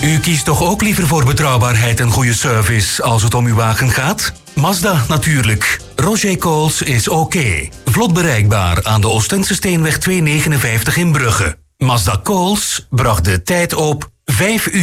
U kiest toch ook liever voor betrouwbaarheid en goede service als het om uw wagen gaat? Mazda natuurlijk. Roger Coles is oké. Vlot bereikbaar aan de Oostense Steenweg 259 in Brugge. Mazda Coles bracht de tijd op 5 uur.